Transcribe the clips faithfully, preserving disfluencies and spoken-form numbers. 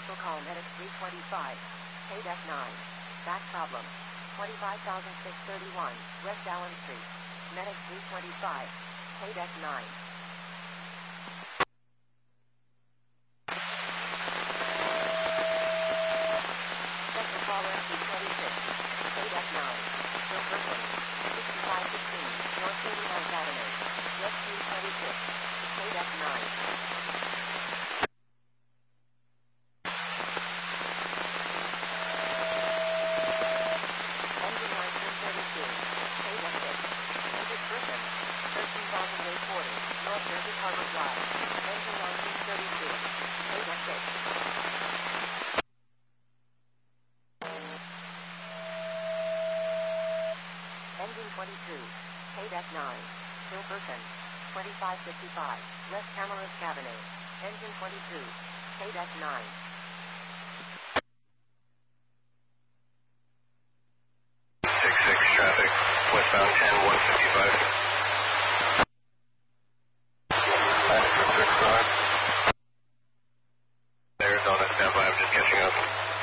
Special call Medic three twenty-five. K nine. Back problem. twenty-five thousand six hundred thirty-one, West Allen Street. Medic three twenty-five. K nine. Special call M P twenty-six. K nine. Still person. sixty-five fifteen, North Indiana Avenue. West three twenty-six. K nine. thirteen thousand eight hundred forty, North Jersey Harbor Drive, engine nineteen thirty-two, K six. Engine twenty-two, K nine, still person, twenty-five fifty-five, West Tamarisk Avenue, engine twenty-two, K nine. six six traffic, westbound ten one fifty-five. Arizona, stand by, I'm just catching up.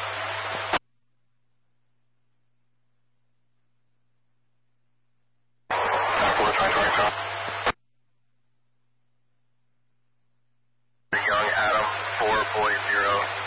four twenty twenty-two. Young Adam, four forty.